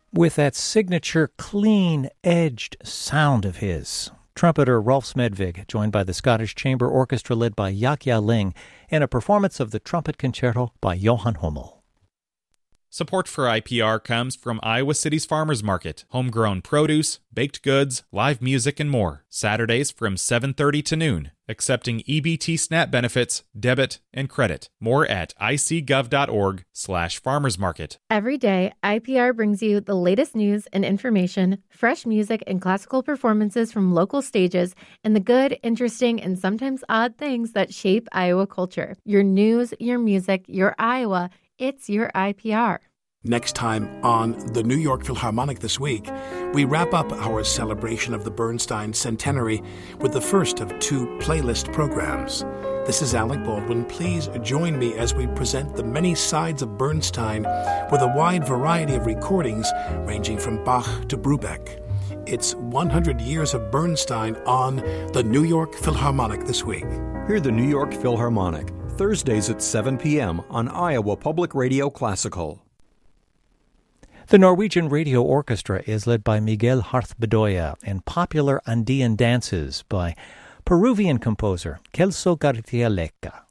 with that signature clean-edged sound of his. Trumpeter Rolf Smedvig, joined by the Scottish Chamber Orchestra led by Yaqia Ling, in a performance of the Trumpet Concerto by Johann Hummel. Support for IPR comes from Iowa City's Farmers Market. Homegrown produce, baked goods, live music, and more. Saturdays from 7:30 to noon. Accepting EBT SNAP benefits, debit, and credit. More at icgov.org/farmersmarket. Every day, IPR brings you the latest news and information, fresh music and classical performances from local stages, and the good, interesting, and sometimes odd things that shape Iowa culture. Your news, your music, your Iowa. It's your IPR. Next time on the New York Philharmonic This Week, we wrap up our celebration of the Bernstein Centenary with the first of two playlist programs. This is Alec Baldwin. Please join me as we present the many sides of Bernstein with a wide variety of recordings ranging from Bach to Brubeck. It's 100 years of Bernstein on the New York Philharmonic This Week. Hear the New York Philharmonic, Thursdays at 7 p.m. on Iowa Public Radio Classical. The Norwegian Radio Orchestra is led by Miguel Harth Bedoya and popular Andean dances by Peruvian composer Celso Garcia Leca.